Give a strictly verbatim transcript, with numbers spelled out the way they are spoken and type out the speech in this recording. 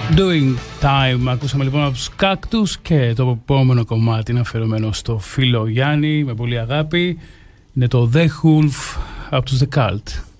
Doing Time. Ακούσαμε λοιπόν από τους Cactus και το επόμενο κομμάτι είναι αφιερωμένο στο φίλο Γιάννη με πολύ αγάπη. Είναι το The Wolf από τους The Cult.